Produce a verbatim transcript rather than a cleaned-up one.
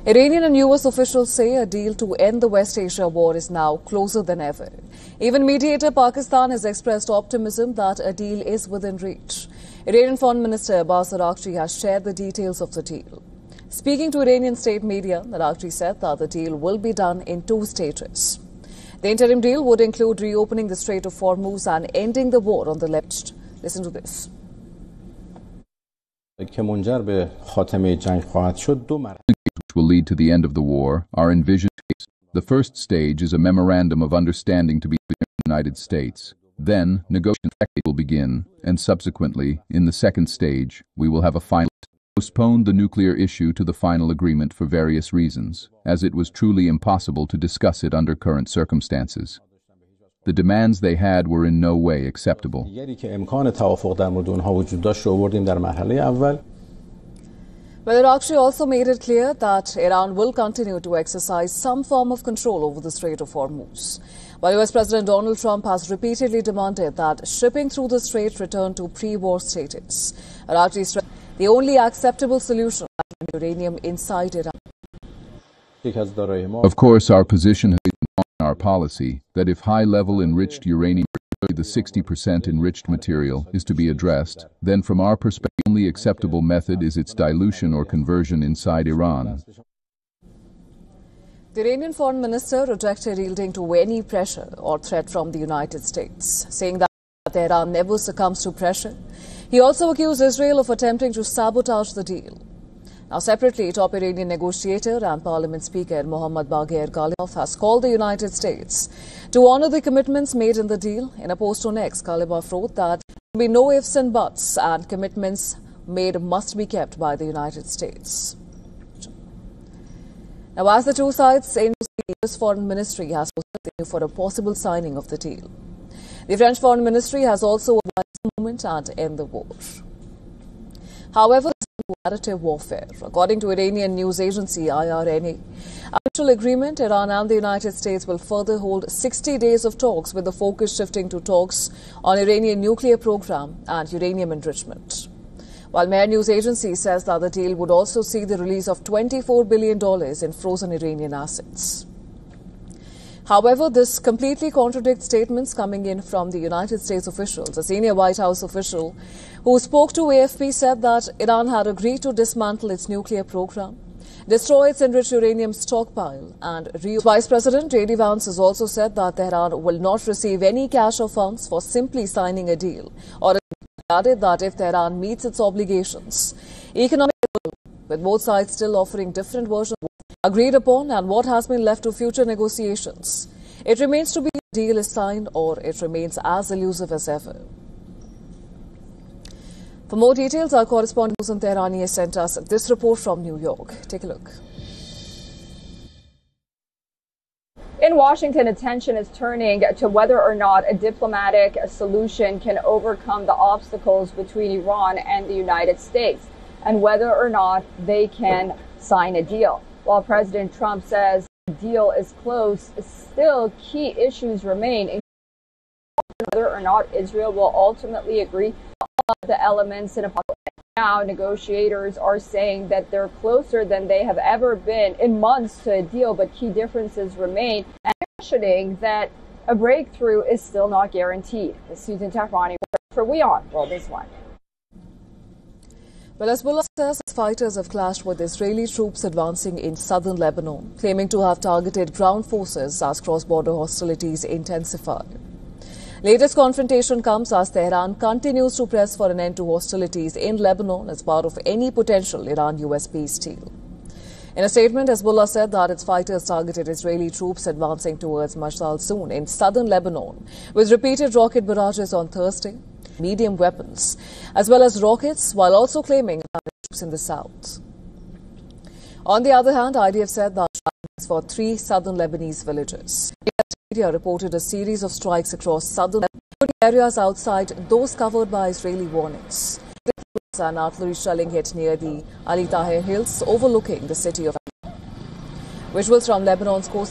Iranian and U S officials say a deal to end the West Asia war is now closer than ever. Even mediator Pakistan has expressed optimism that a deal is within reach. Iranian Foreign Minister Abbas Araghchi has shared the details of the deal. Speaking to Iranian state media, Araghchi said that the deal will be done in two stages. The interim deal would include reopening the Strait of Hormuz and ending the war on the left. Listen to this. که منجر به خاتمه جنگ خواهد شد دو مرحله which will lead to the end of the war are envisioned. The first stage is a memorandum of understanding to be in the United States. Then, negotiations will begin, and subsequently, in the second stage, we will have a final. Postponed the nuclear issue to the final agreement for various reasons, as it was truly impossible to discuss it under current circumstances. The demands they had were in no way acceptable. Well, Araghchi also made it clear that Iran will continue to exercise some form of control over the Strait of Hormuz. While U S President Donald Trump has repeatedly demanded that shipping through the strait return to pre-war status, Araghchi stressed the only acceptable solution is uranium inside Iran. Of course, our position has been on our policy that if high-level enriched uranium, the sixty percent enriched material, is to be addressed, then from our perspective, the only acceptable method is its dilution or conversion inside Iran. The Iranian foreign minister rejected yielding to any pressure or threat from the United States, saying that Tehran never succumbs to pressure. He also accused Israel of attempting to sabotage the deal. Now, separately, top Iranian negotiator and Parliament Speaker Mohammad Bagher Ghalibaf has called the United States to honor the commitments made in the deal. In a post on X, Ghalibaf wrote that there will be no ifs and buts, and commitments made must be kept by the United States. Now, as the two sides say, the U S Foreign Ministry has posted for a possible signing of the deal. The French Foreign Ministry has also advised the movement and end the war. However, narrative warfare. According to Iranian news agency I R N A, official agreement, Iran and the United States will further hold sixty days of talks, with the focus shifting to talks on Iranian nuclear program and uranium enrichment. While Mehr news agency says that the deal would also see the release of twenty-four billion dollars in frozen Iranian assets. However, this completely contradicts statements coming in from the United States officials. A senior White House official who spoke to A F P said that Iran had agreed to dismantle its nuclear program, destroy its enriched uranium stockpile, and re- Vice President J D Vance has also said that Tehran will not receive any cash or funds for simply signing a deal, or added that if Tehran meets its obligations, economic, with both sides still offering different versions agreed upon and what has been left to future negotiations, it remains to be a deal is signed or it remains as elusive as ever. For more details, our correspondent Susan Tehrani has sent us this report from New York. Take a look. In Washington, attention is turning to whether or not a diplomatic solution can overcome the obstacles between Iran and the United States, and whether or not they can sign a deal. While President Trump says the deal is close, still key issues remain, including whether or not Israel will ultimately agree on the elements in a plan. Now, negotiators are saying that they're closer than they have ever been in months to a deal, but key differences remain, and mentioning that a breakthrough is still not guaranteed. This is Susan Tehrani for WION World is One. Well, Hezbollah says its fighters have clashed with Israeli troops advancing in southern Lebanon, claiming to have targeted ground forces as cross-border hostilities intensify. Latest confrontation comes as Tehran continues to press for an end to hostilities in Lebanon as part of any potential Iran-U S peace deal. In a statement, Hezbollah said that its fighters targeted Israeli troops advancing towards Mashal Zun in southern Lebanon with repeated rocket barrages on Thursday, medium weapons, as well as rockets, while also claiming troops in the south. On the other hand, I D F said that strikes for three southern Lebanese villages. Media reported a series of strikes across southern areas outside those covered by Israeli warnings. And artillery shelling hit near the Ali Tahir Hills overlooking the city of. Visuals from Lebanon's coast